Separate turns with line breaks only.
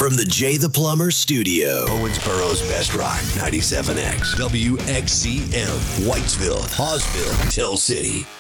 from the Jay the Plumber studio. Owensboro's Best Rock, 97X, WXCM, Whitesville, Hawesville, Till City.